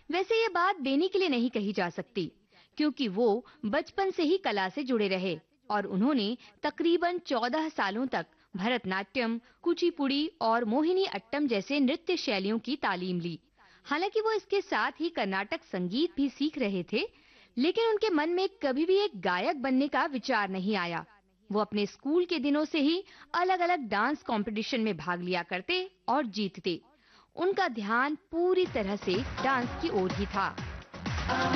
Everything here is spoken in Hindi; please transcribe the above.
वैसे ये बात बेनी के लिए नहीं कही जा सकती, क्योंकि वो बचपन से ही कला से जुड़े रहे और उन्होंने तकरीबन 14 सालों तक भरतनाट्यम, कुचिपुड़ी और मोहिनी अट्टम जैसे नृत्य शैलियों की तालीम ली। हालांकि वो इसके साथ ही कर्नाटक संगीत भी सीख रहे थे, लेकिन उनके मन में कभी भी एक गायक बनने का विचार नहीं आया। वो अपने स्कूल के दिनों से ही अलग-अलग डांस कंपटीशन में भाग लिया करते और जीतते। उनका ध्यान पूरी तरह से डांस की ओर ही था।